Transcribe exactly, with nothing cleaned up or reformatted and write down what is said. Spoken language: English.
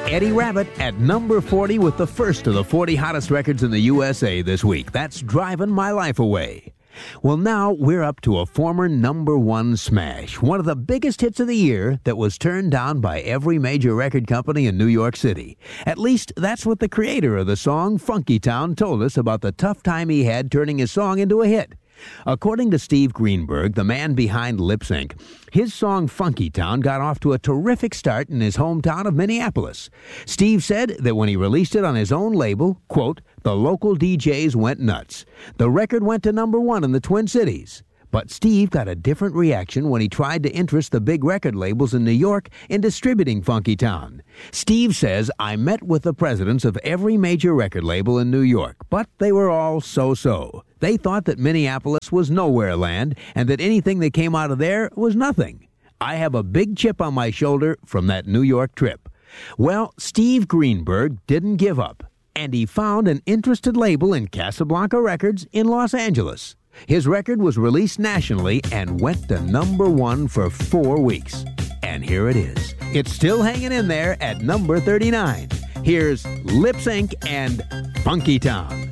Eddie Rabbitt at number forty with the first of the forty hottest records in the U S A this week. That's Driving My Life Away. Well, now we're up to a former number one smash, one of the biggest hits of the year that was turned down by every major record company in New York City. At least that's what the creator of the song, Funky Town, told us about the tough time he had turning his song into a hit. According to Steve Greenberg, the man behind Lip Sync, his song Funky Town got off to a terrific start in his hometown of Minneapolis. Steve said that when he released it on his own label, quote, the local D Js went nuts. The record went to number one in the Twin Cities. But Steve got a different reaction when he tried to interest the big record labels in New York in distributing Funky Town. Steve says, I met with the presidents of every major record label in New York, but they were all so-so. They thought that Minneapolis was nowhere land and that anything that came out of there was nothing. I have a big chip on my shoulder from that New York trip. Well, Steve Greenberg didn't give up, and he found an interested label in Casablanca Records in Los Angeles. His record was released nationally and went to number one for four weeks. And here it is. It's still hanging in there at number thirty-nine. Here's Lip Sync and Funky Town.